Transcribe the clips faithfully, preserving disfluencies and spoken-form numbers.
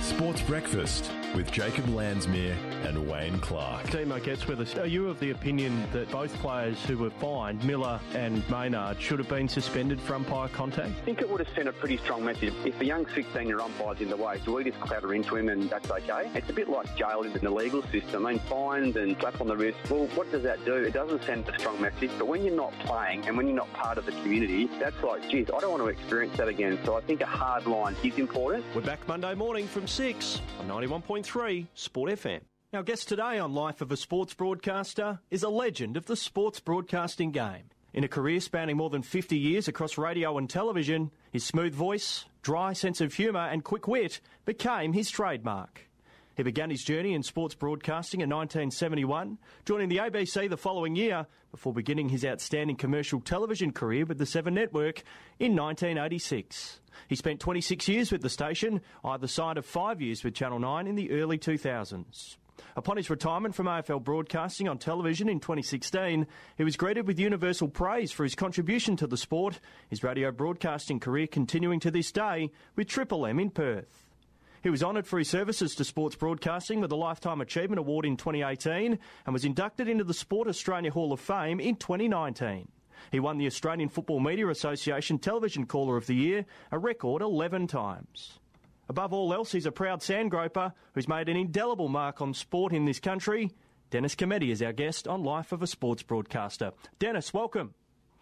Sports Breakfast with Jacob Landsmere and Wayne Clark. Demo gets with us. Are you of the opinion that both players who were fined, Miller and Maynard, should have been suspended for umpire contact? I think it would have sent a pretty strong message. If the young sixteen-year umpire's in the way, do we just clatter into him and that's okay? It's a bit like jail in the legal system. I mean, fines and slap on the wrist. Well, what does that do? It doesn't send a strong message. But when you're not playing and when you're not part of the community, that's like, geez, I don't want to experience that again. So I think a hard line is important. We're back Monday morning from six on ninety-one point three Sport F M. Our guest today on Life of a Sports Broadcaster is a legend of the sports broadcasting game. In a career spanning more than fifty years across radio and television, his smooth voice, dry sense of humour and quick wit became his trademark. He began his journey in sports broadcasting in nineteen seventy-one, joining the A B C the following year before beginning his outstanding commercial television career with the Seven Network in nineteen eighty-six. He spent twenty-six years with the station, either side of five years with Channel nine in the early two thousands. Upon his retirement from A F L broadcasting on television in twenty sixteen, he was greeted with universal praise for his contribution to the sport, his radio broadcasting career continuing to this day with Triple M in Perth. He was honoured for his services to sports broadcasting with a Lifetime Achievement Award in twenty eighteen and was inducted into the Sport Australia Hall of Fame in twenty nineteen. He won the Australian Football Media Association Television Caller of the Year a record eleven times. Above all else, he's a proud sandgroper who's made an indelible mark on sport in this country. Dennis Cometti is our guest on Life of a Sports Broadcaster. Dennis, welcome.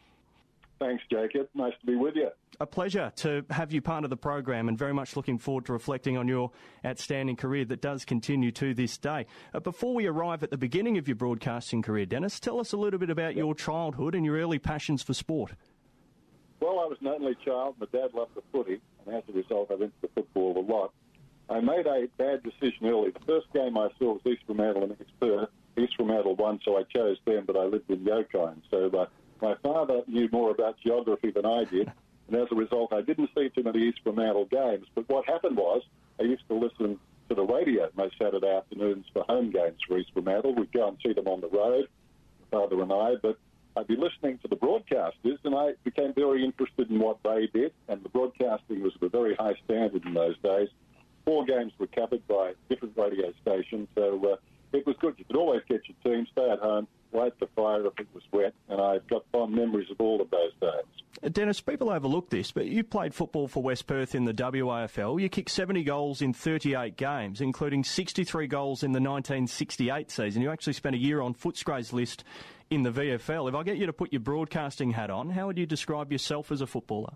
Thanks, Jacob. Nice to be with you. A pleasure to have you part of the program and very much looking forward to reflecting on your outstanding career that does continue to this day. Uh, before we arrive at the beginning of your broadcasting career, Dennis, tell us a little bit about your childhood and your early passions for sport. Well, I was an only child. My dad loved the footy, and as a result, I went to the football a lot. I made a bad decision early. The first game I saw was East Fremantle against Perth. East Fremantle won, so I chose them, but I lived in Yokine. So uh, my father knew more about geography than I did, and as a result, I didn't see too many East Fremantle games. But what happened was I used to listen to the radio most Saturday afternoons for home games for East Fremantle. We'd go and see them on the road, my father and I, but I'd be listening to the broadcasters, and I became very interested in what they did, and the broadcasting was of a very high standard in those days. Four games were covered by different radio stations, so uh, it was good. You could always get your team, stay at home, light the fire if it was wet, and I've got fond memories of all of those days. Dennis, people overlook this, but you played football for West Perth in the W A F L. You kicked seventy goals in thirty-eight games, including sixty-three goals in the nineteen sixty-eight season. You actually spent a year on Footscray's list in the V F L. If I get you to put your broadcasting hat on, how would you describe yourself as a footballer?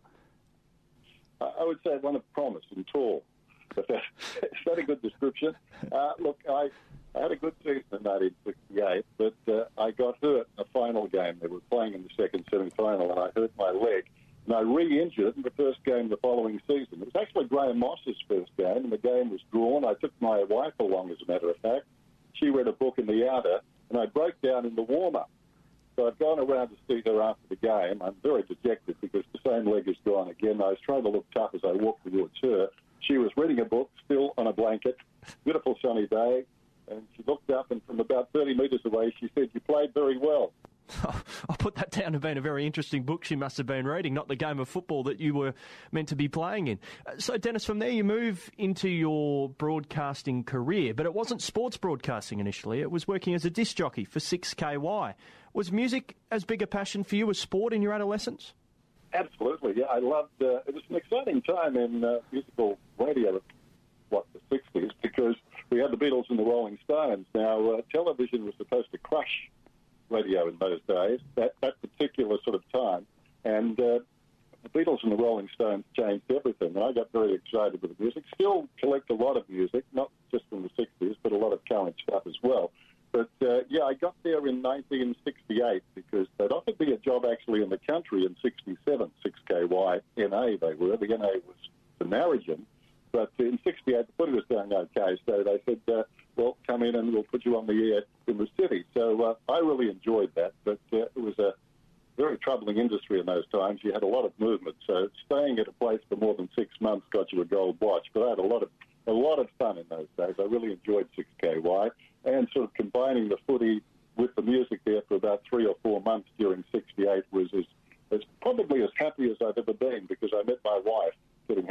I would say one of promise and tall. But that, is that a good description? Uh, look, I, I had a good season in nineteen sixty-eight, but uh, I got hurt in a final game. They were playing in the second semi-final, and I hurt my leg. And I re-injured it in the first game the following season. It was actually Graham Moss's first game, and the game was drawn. I took my wife along, as a matter of fact. She read a book in the outer, and I broke down in the warm-up. So I'd gone around to see her after the game. I'm very dejected because the same leg is gone again. I was trying to look tough as I walked towards her. She was reading a book, still on a blanket, beautiful sunny day, and she looked up, and from about thirty metres away, she said, "You played very well." I'll put that down to being a very interesting book she must have been reading, not the game of football that you were meant to be playing in. So, Dennis, from there you move into your broadcasting career, but it wasn't sports broadcasting initially. It was working as a disc jockey for six K Y. Was music as big a passion for you as sport in your adolescence? Absolutely, yeah. I loved uh, it was an exciting time in uh, musical radio, what, the sixties, because we had the Beatles and the Rolling Stones. Now, uh, television was supposed to crush radio in those days, that, that particular sort of time. And uh, the Beatles and the Rolling Stones changed everything. And I got very excited with the music. Still collect a lot of music, not just from the sixties, but a lot of current stuff as well. But, uh, yeah, I got there in nineteen sixty-eight because they'd offered me a job actually in the country in sixty-seven, six K Y, N A they were. The N A was the Narrogin. But in sixty-eight, the footy was going okay, so they said, uh, well, come in and we'll put you on the air in the city. So uh, I really enjoyed that, but uh, it was a very troubling industry in those times. You had a lot of movement, so staying at a place for more than six months got you a gold watch. But I had a lot of a lot of fun in those days. I really enjoyed six K Y, and sort of combining the footy with the music there for about three or four months during sixty-eight was as, as probably as happy as I've ever been, because I met my wife